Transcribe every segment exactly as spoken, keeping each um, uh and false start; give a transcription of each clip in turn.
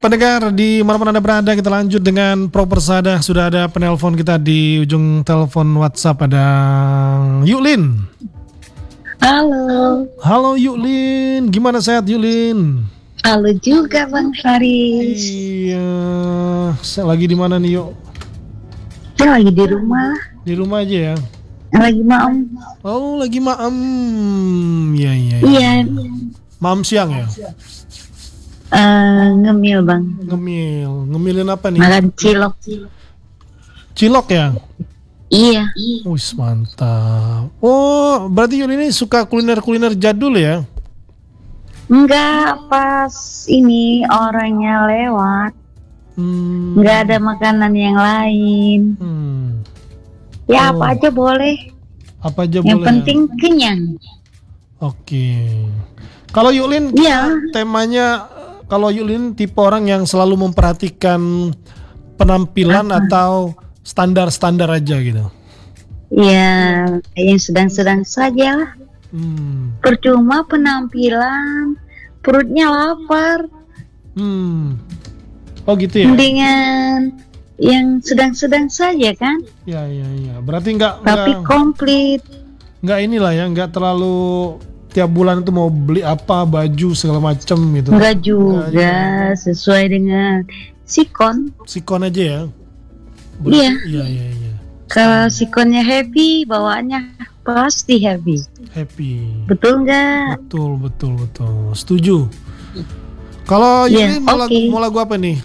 pendengar di manapun Anda berada, kita lanjut dengan Pro Persada. Sudah ada penelpon kita di ujung telepon WhatsApp, ada Yuklin. Halo. Halo Yuklin, gimana sehat Yuklin? Halo juga Bang Haris. Iya, saya lagi di mana nih Yuk? Saya lagi di rumah. Di rumah aja ya? Lagi maem. Oh, lagi maem. Iya, iya. Iya. Maem siang ya? Uh, ngemil Bang. Ngemil, ngemilin apa nih? Makan cilok. Cilok ya? Iya. Wih, mantap. Oh, berarti Yun ini suka kuliner-kuliner jadul ya? Enggak, pas ini orangnya lewat. Hmm. Enggak ada makanan yang lain. Hmm. Ya oh. apa aja boleh. Apa aja yang boleh. Yang penting ya? Kenyang. Oke. Kalau Yuklin, iya. temanya, kalau Yuklin tipe orang yang selalu memperhatikan penampilan apa? Atau standar-standar aja gitu? Ya, yang sedang-sedang saja lah. Hmm. Percuma penampilan, perutnya lapar. Hmm. Oh gitu ya? Mendingan yang sedang-sedang saja kan? Ya, ya, ya. Berarti nggak. Tapi enggak, komplit. Nggak inilah ya, nggak terlalu tiap bulan itu mau beli apa, baju segala macam gitu. Nggak juga, ya. Sesuai dengan sikon. Sikon aja ya? Berarti, iya. Iya, iya, iya. Kalau sikonnya happy, bawaannya pasti happy. Happy. Betul nggak? Betul, betul, betul. Setuju. Kalau yeah, ini mau, okay. lagu, mau lagu apa nih?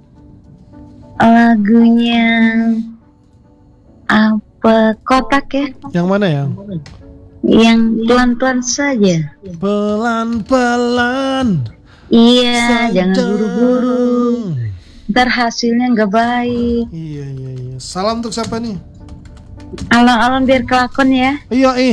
Lagunya apa? Kotak ya? Yang mana ya? Yang pelan-pelan saja. Pelan-pelan. Iya, sadar. Jangan buru-buru. Ntar hasilnya nggak baik. Iya, iya, iya. Salam untuk siapa nih? Alam-alam biar kelakon ya. Iya, eh.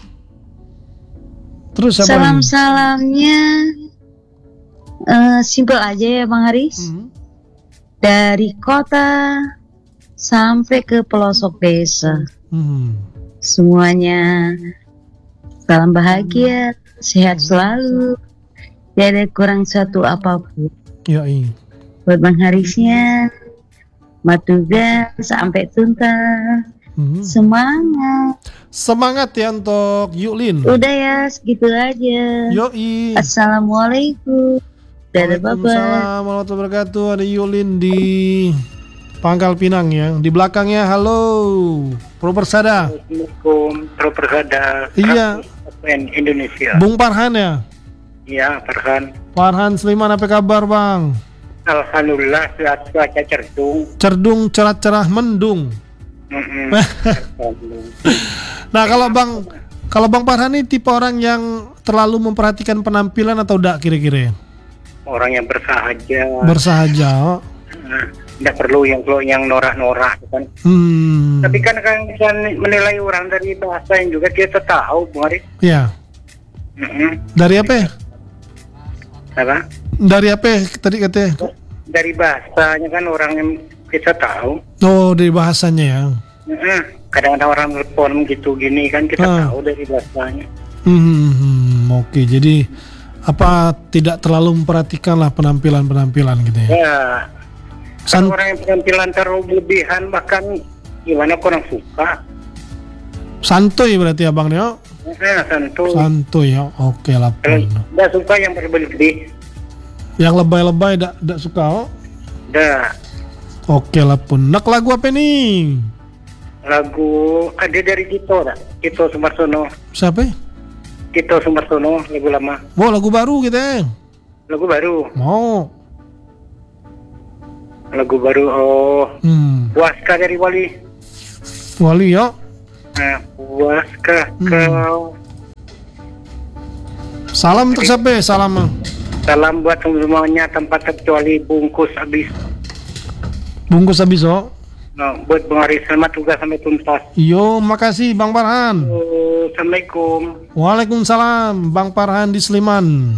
Terus siapa? Salam-salamnya uh, simpel aja ya Bang Haris. Mm-hmm. Dari kota sampai ke pelosok desa. Mm-hmm. Semuanya salam bahagia, mm-hmm. sehat selalu. Tidak ada kurang satu apapun. Iya, eh. Buat Bang Harisnya, matuga sampai tuntas. Hmm. Semangat. Semangat ya untuk Yuklin. Udah ya, segitu aja. Yoi. Assalamualaikum. Dadah, bye-bye. Waalaikumsalam warahmatullahi wabarakatuh. Ada Yuklin di Pangkal Pinang ya. Di belakangnya halo Pro Persada. Assalamualaikum Pro Persada. Iya. Indonesia. Bung Farhan ya. Iya, Farhan. Farhan Sliman, apa kabar Bang? Alhamdulillah, cuaca cerdung. Cerdung, cerah-cerah, mendung. Mm-hmm. Nah, kalau Bang kalau Bang Farhan ini tipe orang yang terlalu memperhatikan penampilan atau enggak kira-kira? Orang yang bersahaja. Bersahaja. Oh. Tidak perlu yang yang norak-norak kan. Hmm. Tapi kan kan bisa menilai orang dari bahasa yang juga kita tahu, Bung Haris. Iya. Mm-hmm. Dari apa? Apa? Dari apa tadi katanya? Dari bahasanya kan orang yang kita tahu. Oh, dari bahasanya ya. Mm-hmm. Kadang-kadang orang telepon gitu gini kan kita ah. tahu dari bahasanya. Hmm, oke. Okay. Jadi apa tidak terlalu memperhatikan lah penampilan-penampilan gitu ya? Ya. San- orang yang penampilan terlalu berlebihan bahkan gimana kurang suka. Santuy berarti abang nih. Ya, santuy. Santuy ya. Oke lah pun. Tidak suka yang berlebih. Yang lebay-lebay tidak tidak suka. Oh? Dah. Oke lah pun. Nak lagu apa nih? Lagu ada dari Tito dah. Tito Sumarsono. Siapa? Tito Sumarsono, lagu lama. Oh, lagu baru gitu ya. Lagu baru. Mau. Lagu baru. Oh. Hmm. Puaskah dari Wali. Wali ya. Nah, puaskah hmm. kau. Salam untuk siapa? Salam. Salam buat semuanya tanpa terkecuali bungkus habis. Bungkus habis oh. Nah, buat Bang Haris selamat tugas sampai tuntas. Yo, makasih Bang Farhan. Oh, Assalamualaikum. Waalaikumsalam, Bang Farhan di Sleman.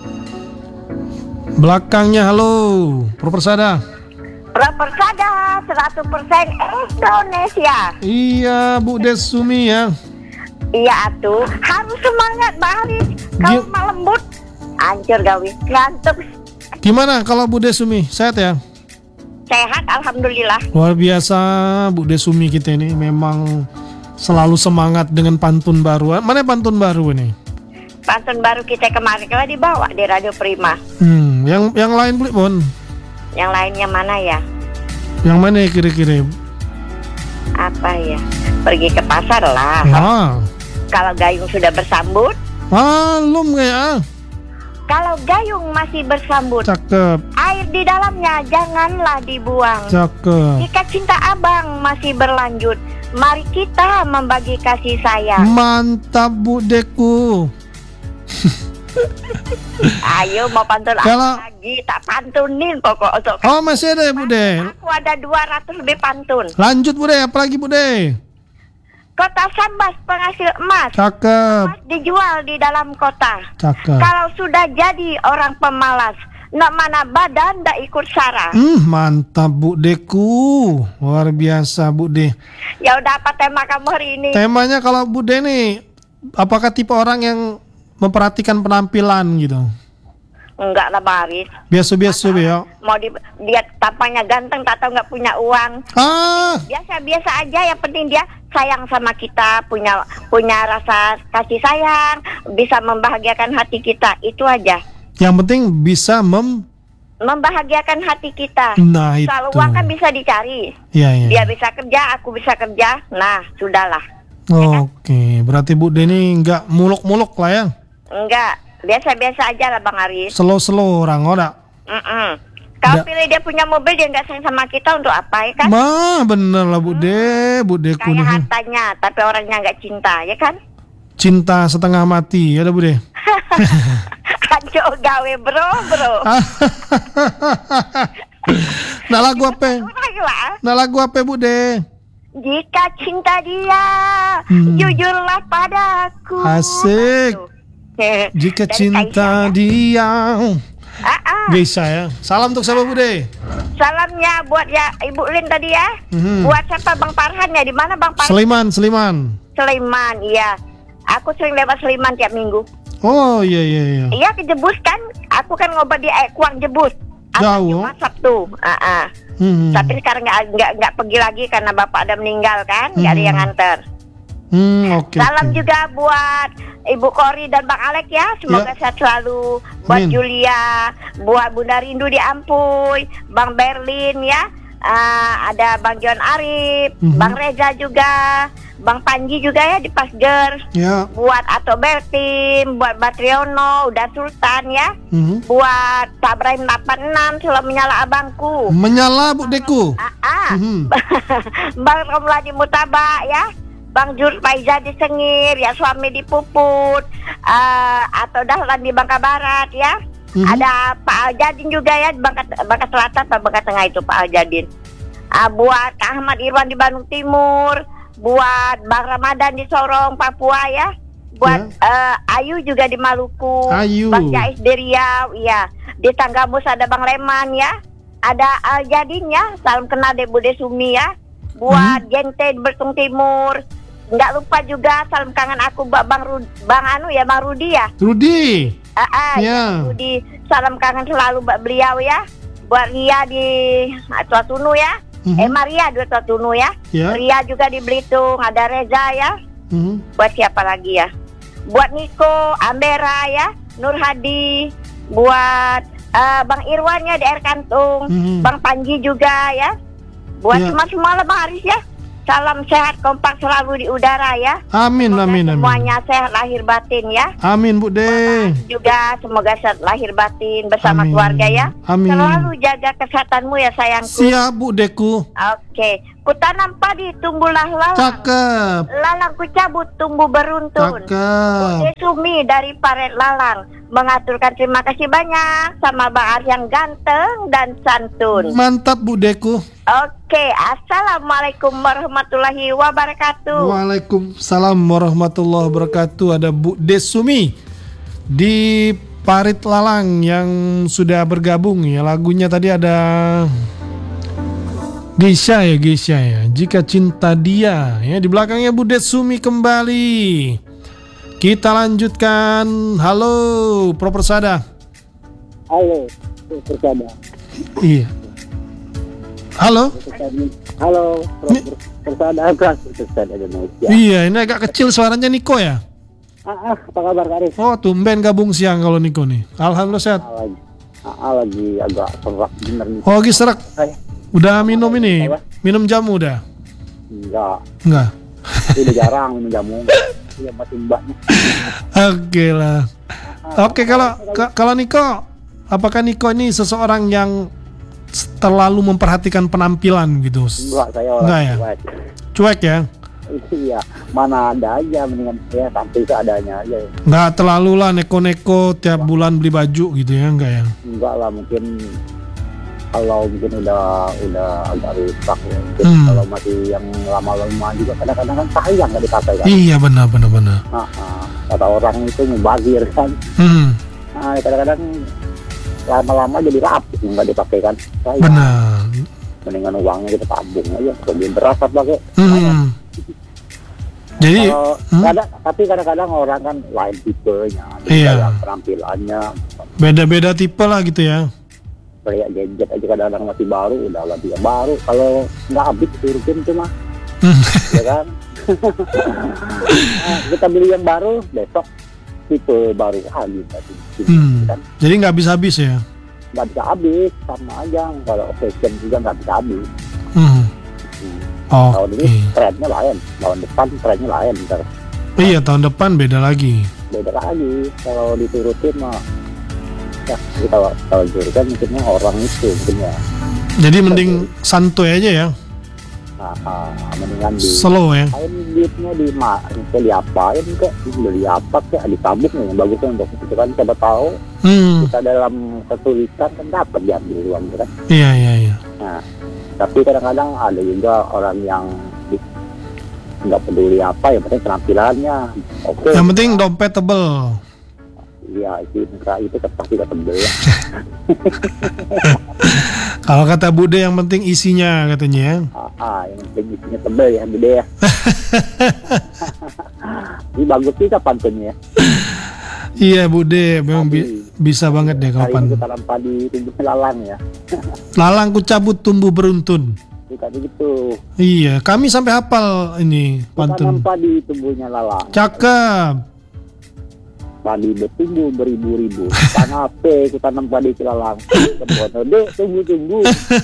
Belakangnya halo, Pro Persada. Pro Persada seratus persen Indonesia. Iya, Bu Desumi ya. Iya atuh, harus semangat Bang Haris. Kalau G- malam lembut, hancur gawi, ngantuk. Gimana kalau Bu Desumi? Sehat ya? Sehat, alhamdulillah. Luar biasa Bu Desumi kita ini memang selalu semangat dengan pantun baru. Mana pantun baru ini? Pantun baru kita kemarin kalau dibawa di Radio Prima. Hmm, yang yang lain boleh Bon? Yang lainnya mana ya? Yang mana ya kira-kira? Apa ya? Pergi ke pasar lah. Ah. Kalau gayung sudah bersambut. Ah, belum ya. Kalau gayung masih bersambut. Cakep. Air di dalamnya janganlah dibuang. Cakep. Jika cinta abang masih berlanjut, mari kita membagi kasih sayang. Mantap Bu Deku. Ayo mau pantun Kalau- apa lagi? Tak pantunin pokok untuk Oh masih ada ya Bu De. aku ada dua ratus lebih pantun. Lanjut Bu De, apalagi Bu De? Kota Sambas penghasil emas, Cakep. emas dijual di dalam kota. Cakep. Kalau sudah jadi orang pemalas, nak mana badan dak ikut sara. Hmm, mantap Bu Deku. Luar biasa Bu De. Ya udah, apa tema kamu hari ini? Temanya kalau Bu De nih, apakah tipe orang yang memperhatikan penampilan gitu? Enggak lah Baris. Biasa-biasa ya. Mau di, dia tampangnya ganteng, tak tahu nggak punya uang. Ah, Biasa-biasa aja, yang penting dia sayang sama kita, punya punya rasa kasih sayang, bisa membahagiakan hati kita, itu aja. yang penting bisa mem. Membahagiakan hati kita. Nah itu. Kalau uang kan bisa dicari. Iya iya. Dia bisa kerja, aku bisa kerja. Nah, sudahlah. Oke, berarti Bu De ini nggak muluk-muluk lah ya. Enggak, biasa-biasa aja lah Bang Aris. Slow-slow orang ora. Mm-mm. Kalau Nggak. pilih dia punya mobil, dia nggak sayang sama kita, untuk apa ya kan? Mah bener lah Bu De, Bu De Kayak kuning. hartanya, tapi orangnya nggak cinta, ya kan? Cinta setengah mati, ya Bu De. Kanco gawe bro, bro. Nah lagu apa? Lagi lah. Nah lagu apa Bu De? Jika cinta dia, Hmm. jujurlah padaku. Asik. Tuh. Jika Dari cinta Kaisha, ya. dia. Ah, ah. Geisha ya. Salam untuk siapa Bu De? Salamnya buat ya Ibu Lin tadi ya. Mhm. Buat siapa Bang Farhan ya? Di mana Bang Farhan? Seliman, Seliman. Sleman, iya. Aku sering lewat Sleman tiap minggu. Oh iya iya iya. Iya, ke Jebus kan. Aku kan ngobat di Kuang Jebus. Jauh. Jumat Sabtu. Ah, ah. Hmm. Tapi sekarang nggak nggak nggak pergi lagi karena bapak ada meninggal kan, nggak ada Hmm. yang nganter. Hmm, oke. Salam oke. juga buat Ibu Kori dan Bang Alek ya. Semoga Ya. sehat selalu. Buat Amin. Julia, buat Bunda Rindu di Ampuy, Bang Berlin ya. Ah, ada Bang John Arif, Mhm. Bang Reza juga, Bang Panji juga ya di Pasger. Ya. Buat Ato Bertim, buat Batriono, udah Sultan ya. Mhm. Buat Pak Ibrahim delapan enam, selalu menyala abangku. Menyala Bu Deku. Ah, ah. Mhm. Bang Romladi Mutaba ya, Bang Jur Faiza di Sengir ya, suami di Puput, uh, atau Dahlan di Bangka Barat ya. Mhm. Ada Pak Aljadin juga ya di Bangka, Bangka Selatan atau Bangka Tengah itu Pak Aljadin. Uh, buat Kak Ahmad Irwan di Bandung Timur, buat Bang Ramadan di Sorong Papua ya. Buat uh, Ayu juga di Maluku, Ayu. Bang Jais di Riau, ya. Di Tanggamus ada Bang Leman ya. Ada Aljadin ya, salam kenal deh Bude Sumi ya. Buat Hmm. Gente di Bertung Timur. Nggak lupa juga salam kangen aku buat Bang Rud, Bang Anu ya, Bang Rudi ya. Rudi. Ah, ah, Ya. Rudi, salam kangen selalu buat beliau ya. Buat Ria di Tua Tunu ya. Mhm. Eh Maria di Tua Tunu ya. Ya. Ria juga di Belitung, ada Reza ya. Mhm. Buat siapa lagi ya? Buat Niko, Ambera ya, Nur Hadi, buat eh, Bang Irwan ya di Air Kantung, Mhm. Bang Panji juga ya. Buat Ya. semua semua lah Bang Haris ya. Salam sehat kompak selalu di udara ya. Amin Semoga amin amin. semuanya sehat lahir batin ya. Amin Bu De. Juga semoga sehat lahir batin bersama Amin. keluarga ya. Amin. Selalu jaga kesehatanmu ya sayangku. Siap Bu Deku. Oke, kutanam padi tumbuhlah lalang. Cakep. Lalang ku cabut tumbuh beruntun. Cakep. Bude Sumi dari Paret Lalang mengaturkan terima kasih banyak sama Bang Ars yang ganteng dan santun. Mantap Bu Deku. Oke, assalamualaikum warahmatullahi wabarakatuh. Waalaikumsalam warahmatullahi wabarakatuh. Ada Bu Desumi di Parit Lalang yang sudah bergabung ya. Lagunya tadi ada Geisha ya, Geisha ya. Jika cinta dia ya. Di belakangnya Bu Desumi kembali. Kita lanjutkan. Halo Pro Persada. Halo. Persada. Iya. Halo. Halo. Ni- Persada Persada Indonesia. Iya, ini agak kecil suaranya Niko ya. Ah, ah, apa kabar Kak Aris? Oh, tumben gabung siang kalau Niko nih. Alhamdulillah sehat. Ah, lagi, ah, lagi agak serak bener nih. Oh, lagi serak. Saya Udah minum ini? Minum jamu udah? enggak, Enggak. udah jarang minum jamu. Iya masih mbaknya. Oke lah. Oke, kalau ka- kalau Niko, apakah Niko ini seseorang yang terlalu memperhatikan penampilan gitu? Enggak, saya orang Enggak ya? cuek. Cuek ya? Iya, mana ada aja mendingan saya tampil seadanya aja. Enggak terlalu lah neko-neko tiap bulan beli baju gitu ya, enggak ya? Enggak lah, mungkin kalau mungkin udah udah agak rusak ya. Mungkin Hmm. kalau masih yang lama-lama juga kadang-kadang kan sayang nggak dipakai kan. Iya, benar benar benar. Nah, nah, kata orang itu mubazir kan. Hmm, Nah, kadang-kadang lama-lama jadi rapuh nggak dipakai kan. Sayang. benar. Mendingan uangnya kita tabung aja, beli beras apa pakai. Hmm. Jadi, Kalau hmm? kadang, tapi kadang-kadang orang kan lain tipenya, Iya. kayak penampilannya, beda-beda tipe lah gitu ya. kayak gadget aja kadang-kadang masih baru, udah lebih baru. Kalau nggak habis turutin itu mah, Hmm. ya kan? Nah, kita beli yang baru, besok tipe baru lagi tadi. Hmm. Kan Jadi nggak habis-habis ya. nggak bisa habis, sama aja. Kalau fashion juga nggak bisa habis. Hmm. Hmm. Oke. Tahun ini trennya lain, tahun depan trennya lain, ntar Iya, tahun depan beda lagi. beda lagi. Kalau diturutin mah, ya kita kalau kalau diturutin mungkinnya orang itu mungkin ya. Jadi mending santuy aja ya. Nah, ah, mendingan di Slow ya. kain duitnya di ma, ke diapain kek, beli apa kek, ditabung nih yang bagusnya untuk itu kan. Siapa tahu Hmm. kita dalam kesulitan kan dapat diambil uang gitu kan. Iya, iya, iya. Nah, tapi kadang-kadang ada juga orang yang di- nggak peduli apa, yang penting penampilannya oke. Yang penting dompet tebel. Iya, itu itu pasti ketebel. Kalau kata Bude yang penting isinya katanya ya. Ah, ah, yang penting isinya tebel ya, gede ya. Ini bagus sih kapan ya. Iya Bude, memang bi- bisa banget deh Hari kapan. ini kita tanam padi tumbuh lalang ya. Lalang ku cabut tumbuh beruntun. Kita begitu. Iya, kami sampai hafal ini Kita tanam pantun. padi tumbuhnya lalang. Cakep. Padi bertumbuh beribu-ribu. Tanah P kita tanam padi ke lalang. Kebono dek tumbuh-tumbuh.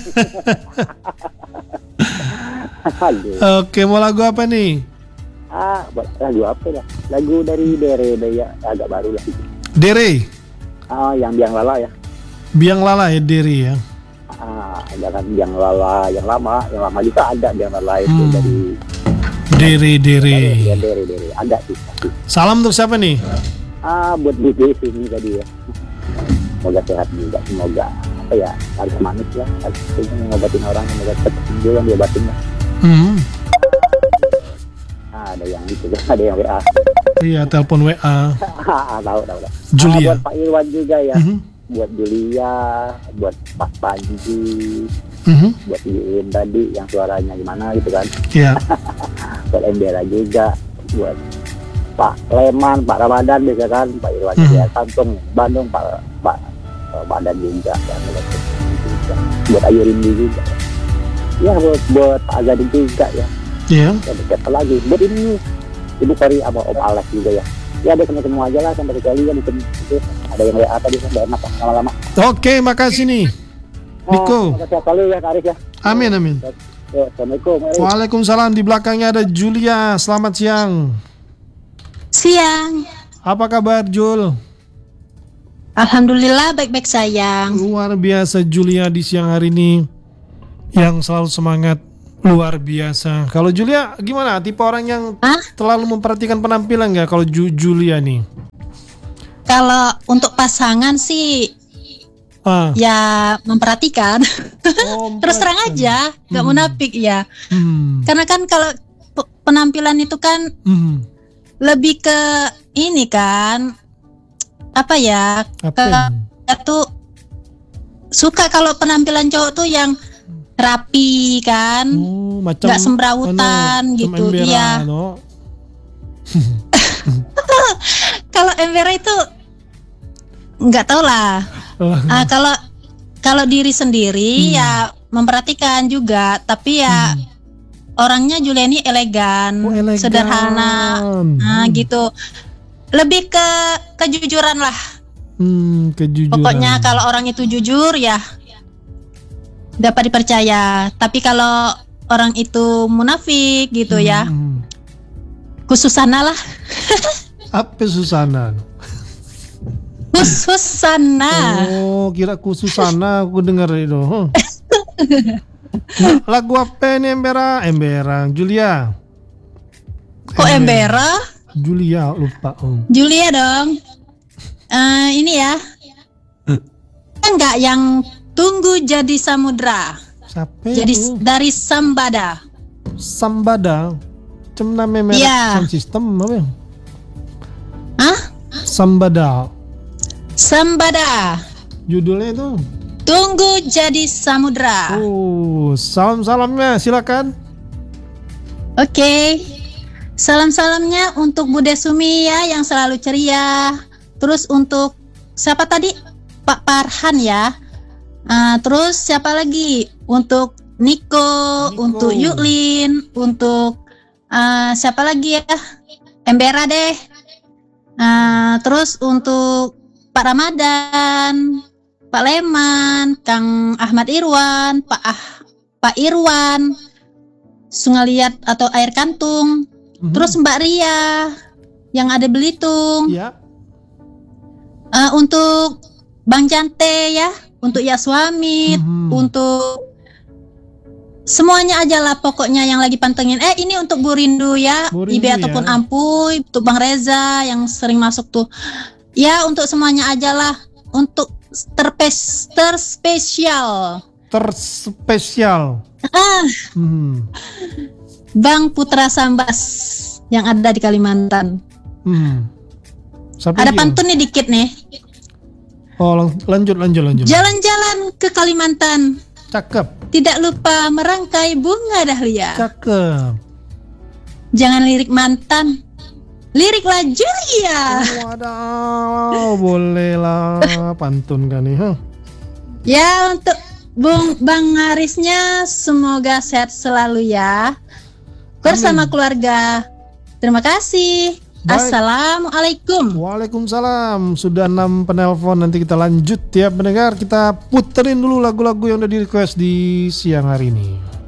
Aduh. Oke, mau lagu apa nih? Ah, buat lagu apa ya? Lagu dari Dere Daya, agak baru lah. Dere, Ah, yang Biang Lala ya. Biang Lala ya Dere ya. Ah, jangan Biang Lala yang lama, yang lama juga ada Biang Lala itu Hmm. dari Dere Ya, Dere. Dere Dere ada sih. Tapi. Salam untuk siapa nih? Ah, buat Bude sini tadi ya. Semoga sehat juga, semoga apa ya, harus manis lah, harus ngobatin orang, semoga cepat sembuh yang diobatin lah. Hmm. Ah, ada yang gitu, ada yang W A. Iya, telepon W A. Ah, tahu, tahu, tahu. Julia. Ah, buat Pak Irwan juga ya, Mhm. buat Julia, buat Pak Panji, Mhm. buat Iin tadi yang suaranya gimana gitu kan, Iya. buat Embera juga, buat Pak Leman, Pak Ramadan biasa kan, Pak Irwan Mhm. ya, Tantung, Bandung, Pak Pak Pak Badan juga, dan buat Ayu Rindy juga. Ya buat buat Pak Azadin juga ya. Iya. Ya siapa lagi? Buat ini Ibu Kori sama Om Alex juga ya. Ya ada semua aja lah sampai kali ya mungkin itu ada yang W A tadi kan enak lah lama-lama. Oke, makasih nih. Niko. Terima kasih sekali ya Kak Aris ya. Amin amin. Ya, Assalamualaikum. Aris. Waalaikumsalam. Di belakangnya ada Julia. Selamat siang. Siang. Apa kabar Jul? Alhamdulillah baik-baik sayang. Luar biasa Julia di siang hari ini, yang selalu semangat. Luar biasa. Kalau Julia gimana? Tipe orang yang Hah? terlalu memperhatikan penampilan nggak? Kalau Ju- Julia nih? Kalau untuk pasangan sih Ah. ya memperhatikan. Oh, Terus terang aja, nggak Hmm. munafik ya. Hmm. Karena kan kalau pe- penampilan itu kan Hmm. lebih ke ini kan apa ya? Apa? Ke ini? kita tuh suka kalau penampilan cowok tuh yang rapi kan, Oh, macam nggak semrawutan ano, gitu. macam Embera, Iya. no? Kalau Embera itu nggak tahu lah. Oh, Ah, kalau kalau diri sendiri Hmm. ya memperhatikan juga, tapi ya Hmm. orangnya Juliani elegan, Oh, elegan. sederhana, nah Hmm. gitu. Lebih ke kejujuran lah. Hmm, kejujuran. Pokoknya kalau orang itu jujur ya dapat dipercaya. Tapi kalau orang itu munafik gitu ya, Hmm. khususana lah. Apa Susana? Khususana. Oh, kira Susana aku dengar itu. Huh. Lagu apa ini Embera? Embera, Julia. Kok Embera? Julia lupa. Oh. Julia dong. Eh, ini ya. Enggak yang Tunggu Jadi Samudra. Siapa Jadi itu? dari Sambada. Sambada. Cem nama merek Iya. sound system apa? Ya? Hah? Sambada. Sambada. Judulnya itu. Tunggu Jadi Samudra. Oh, salam-salamnya silakan. Oke. Salam-salamnya untuk Bude Sumi ya yang selalu ceria. Terus untuk siapa tadi? Pak Farhan ya. Ah, terus siapa lagi? Untuk Niko, Niko. untuk Yuklin, untuk ah, siapa lagi ya? Embera deh. Ah, terus untuk Pak Ramadan, Pak Leman, Kang Ahmad Irwan, Pak Ah, Pak Irwan, Sungaliat atau Air Kantung, Mhm. terus Mbak Ria yang ada Belitung, Ya. Eh, untuk Bang Jante ya, untuk Yaswamit, Mhm. untuk semuanya aja lah pokoknya yang lagi pantengin. Eh ini untuk Bu Rindu ya, Bu Rindu Ibe ya. ataupun Ampuy, untuk Bang Reza yang sering masuk tuh. Ya untuk semuanya aja lah, untuk terpes terspesial. Terspesial. Ah, Hmm. Bang Putra Sambas yang ada di Kalimantan. Hmm. Siapa Ada dia? pantun nih dikit nih. Oh, lang- lanjut lanjut lanjut. Jalan-jalan ke Kalimantan, Cakep. tidak lupa merangkai bunga dahlia. Cakep. Jangan lirik mantan, liriklah Julia. Waduh, boleh lah pantun kan nih, huh? Ya untuk Bung Bang Arisnya semoga sehat selalu ya bersama Amin. keluarga. Terima kasih. Baik. Assalamualaikum. Waalaikumsalam. Sudah enam penelpon, nanti kita lanjut ya pendengar. Kita puterin dulu lagu-lagu yang udah di request di siang hari ini.